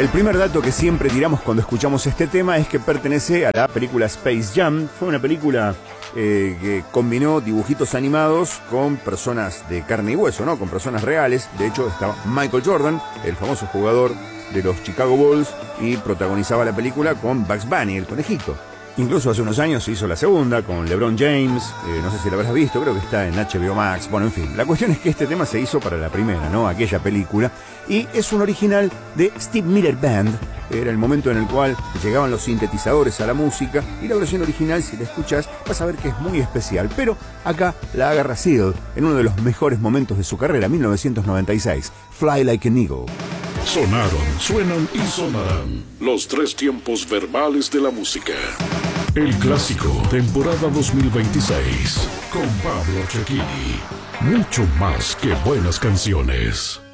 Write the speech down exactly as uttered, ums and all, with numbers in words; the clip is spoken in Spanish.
El primer dato que siempre tiramos cuando escuchamos este tema es que pertenece a la película Space Jam. Fue una película eh, que combinó dibujitos animados con personas de carne y hueso, ¿no? Con personas reales. De hecho, estaba Michael Jordan, el famoso jugador de los Chicago Bulls, y protagonizaba la película con Bugs Bunny, el conejito. Incluso hace unos años se hizo la segunda con LeBron James, eh, no sé si la habrás visto, creo que está en H B O Max, bueno, en fin. La cuestión es que este tema se hizo para la primera, ¿no? Aquella película, y es un original de Steve Miller Band. Era el momento en el cual llegaban los sintetizadores a la música, y la versión original, si la escuchás, vas a ver que es muy especial. Pero acá la agarra Seal en uno de los mejores momentos de su carrera, mil novecientos noventa y seis, Fly Like an Eagle. Sonaron, suenan y sonarán los tres tiempos verbales de la música. El clásico, temporada dos mil veintiséis, con Pablo Cecchini. Mucho más que buenas canciones.